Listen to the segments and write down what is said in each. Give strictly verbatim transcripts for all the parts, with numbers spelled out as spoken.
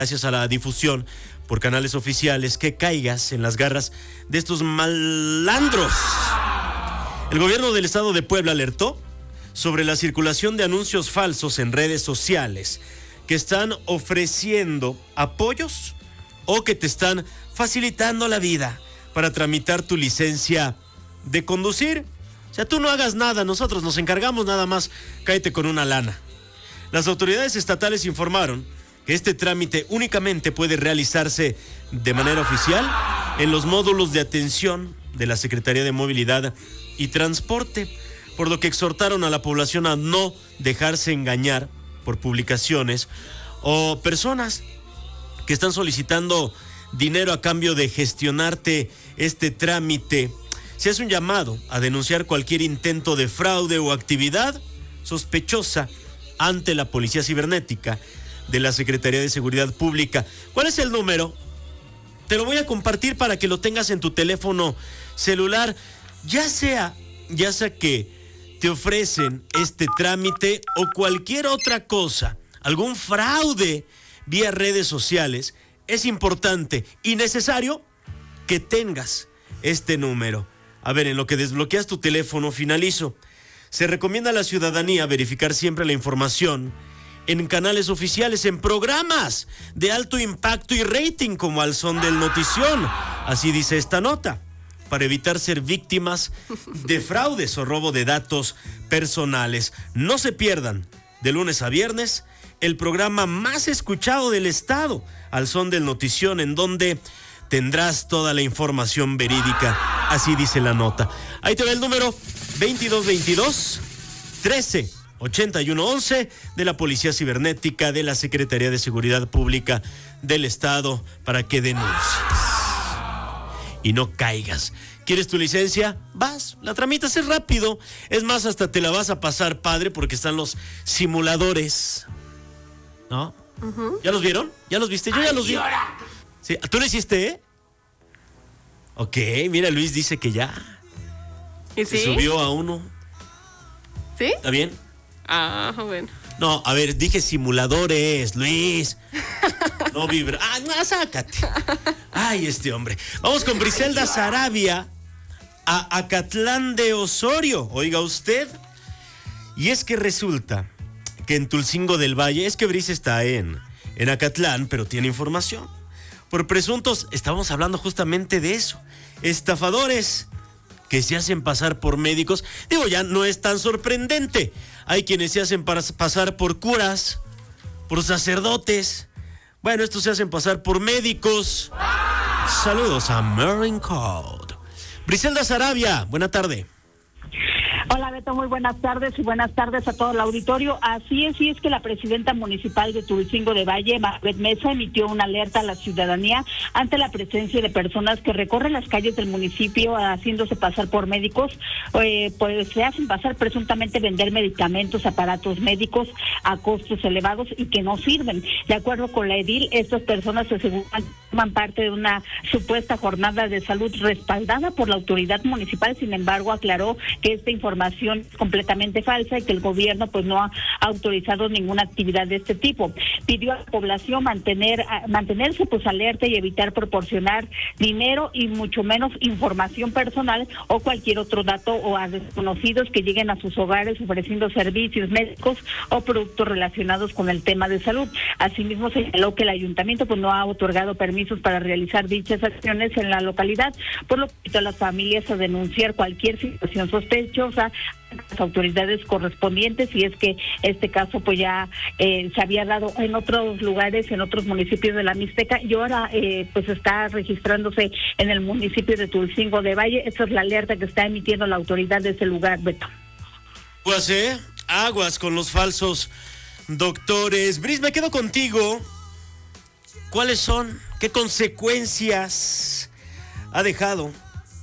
gracias a la difusión por canales oficiales, que caigas en las garras de estos malandros. El gobierno del estado de Puebla alertó sobre la circulación de anuncios falsos en redes sociales que están ofreciendo apoyos o que te están facilitando la vida para tramitar tu licencia de conducir. O sea, tú no hagas nada, nosotros nos encargamos nada más, cáete con una lana. Las autoridades estatales informaron que este trámite únicamente puede realizarse de manera oficial en los módulos de atención de la Secretaría de Movilidad y Transporte, por lo que exhortaron a la población a no dejarse engañar por publicaciones o personas que están solicitando dinero a cambio de gestionarte este trámite. Se hace un llamado a denunciar cualquier intento de fraude o actividad sospechosa ante la Policía Cibernética de la Secretaría de Seguridad Pública. ¿Cuál es el número? Te lo voy a compartir para que lo tengas en tu teléfono celular, ya sea, ya sea que te ofrecen este trámite o cualquier otra cosa, algún fraude vía redes sociales. Es importante y necesario que tengas este número. A ver, en lo que desbloqueas tu teléfono, finalizo. Se recomienda a la ciudadanía verificar siempre la información en canales oficiales, en programas de alto impacto y rating como Al Son del Notición. Así dice esta nota, para evitar ser víctimas de fraudes o robo de datos personales. No se pierdan, de lunes a viernes, el programa más escuchado del estado, Al Son del Notición, en donde tendrás toda la información verídica. Así dice la nota. Ahí te va el número veintidós veintidós trece ochenta y uno once de la Policía Cibernética de la Secretaría de Seguridad Pública del Estado, para que denuncies y no caigas. ¿Quieres tu licencia? Vas, la tramitas, es rápido. Es más, hasta te la vas a pasar padre porque están los simuladores, ¿no? Uh-huh. ¿Ya los vieron? ¿Ya los viste? Yo Ay, ya los vi. Sí, ¿tú lo hiciste, eh? Ok, mira, Luis dice que ya. ¿Y sí? Se subió a uno. ¿Sí? ¿Está bien? Ah, bueno. No, a ver, dije simuladores, Luis. No vibra. Ah, no, sácate. Ay, este hombre. Vamos con Briselda Sarabia a Acatlán de Osorio. Oiga usted. Y es que resulta que en Tulcingo del Valle, es que Bris está en, en Acatlán, pero tiene información. Por presuntos, estábamos hablando justamente de eso. Estafadores que se hacen pasar por médicos. Digo, ya no es tan sorprendente. Hay quienes se hacen pasar por curas, por sacerdotes. Bueno, estos se hacen pasar por médicos. Saludos a Marine Code. Briselda Sarabia, buena tarde. Hola Beto, muy buenas tardes y buenas tardes a todo el auditorio. Así es, y es que la presidenta municipal de Tulcingo de Valle, Margaret Mesa, emitió una alerta a la ciudadanía ante la presencia de personas que recorren las calles del municipio haciéndose pasar por médicos, eh, pues se hacen pasar presuntamente vender medicamentos, aparatos médicos a costos elevados y que no sirven. De acuerdo con la edil, estas personas se aseguran forman parte de una supuesta jornada de salud respaldada por la autoridad municipal. Sin embargo, aclaró que esta información es completamente falsa y que el gobierno pues no ha autorizado ninguna actividad de este tipo. Pidió a la población mantener mantenerse pues alerta y evitar proporcionar dinero y mucho menos información personal o cualquier otro dato o a desconocidos que lleguen a sus hogares ofreciendo servicios médicos o productos relacionados con el tema de salud. Asimismo, señaló que el ayuntamiento pues no ha otorgado permisos para realizar dichas acciones en la localidad, por lo que invitó a las familias a denunciar cualquier situación sospechosa a las autoridades correspondientes, y es que este caso pues ya eh, se había dado en otros lugares, en otros municipios de la Mixteca, y ahora eh, pues está registrándose en el municipio de Tulcingo de Valle. Esta es la alerta que está emitiendo la autoridad de ese lugar, Beto. Aguas, ¿eh? Aguas con los falsos doctores. Bris, me quedo contigo. ¿Cuáles son, qué consecuencias ha dejado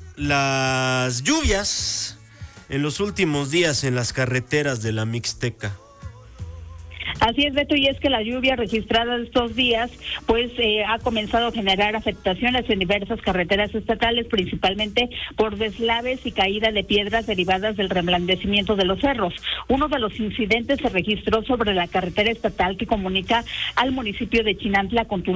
las lluvias en los últimos días en las carreteras de la Mixteca? Así es, Beto, y es que la lluvia registrada estos días pues eh, ha comenzado a generar afectaciones en diversas carreteras estatales, principalmente por deslaves y caída de piedras derivadas del reblandecimiento de los cerros. Uno de los incidentes se registró sobre la carretera estatal que comunica al municipio de Chinantla con Tulcingo